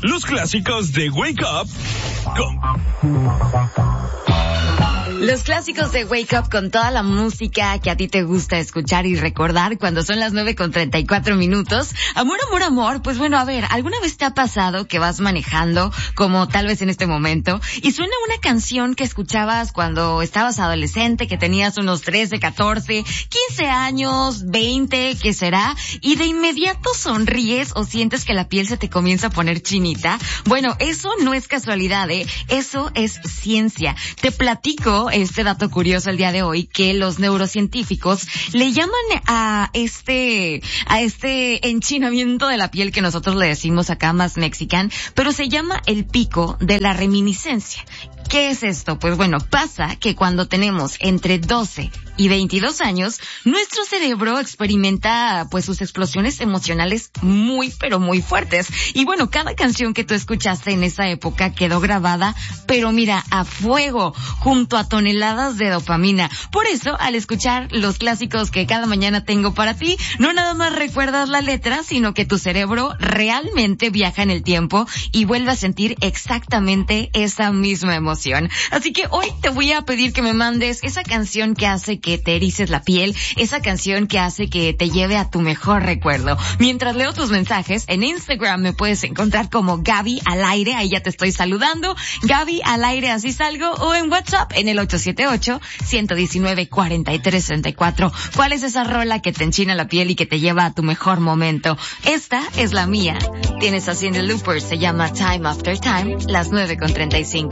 los clásicos de Wake Up con... Los clásicos de Wake Up con toda la música que a ti te gusta escuchar y recordar cuando son las 9:34. Amor, amor, amor. Pues bueno, a ver, ¿alguna vez te ha pasado que vas manejando, como tal vez en este momento, y suena una canción que escuchabas cuando estabas adolescente, que tenías unos 13, 14, 15 años, 20, ¿qué será? Y de inmediato sonríes o sientes que la piel se te comienza a poner chinita? Bueno, eso no es casualidad, eso es ciencia. Te platico este dato curioso el día de hoy, que los neurocientíficos le llaman a este enchinamiento de la piel que nosotros le decimos acá más mexican, pero se llama el pico de la reminiscencia. ¿Qué es esto? Pues bueno, pasa que cuando tenemos entre 12 y 22 años, nuestro cerebro experimenta pues sus explosiones emocionales muy, pero muy fuertes. Y bueno, cada canción que tú escuchaste en esa época quedó grabada, pero mira, a fuego, junto a toneladas de dopamina. Por eso, al escuchar los clásicos que cada mañana tengo para ti, no nada más recuerdas la letra, sino que tu cerebro realmente viaja en el tiempo y vuelve a sentir exactamente esa misma emoción. Así que hoy te voy a pedir que me mandes esa canción que hace que te erices la piel, esa canción que hace que te lleve a tu mejor recuerdo. Mientras leo tus mensajes, en Instagram me puedes encontrar como Gaby al aire, ahí ya te estoy saludando, Gaby al aire, así salgo, o en WhatsApp en el 878-119-4334. ¿Cuál es esa rola que te enchina la piel y que te lleva a tu mejor momento? Esta es la mía. Tienes haciendo Loopers, se llama Time After Time, las 9:35.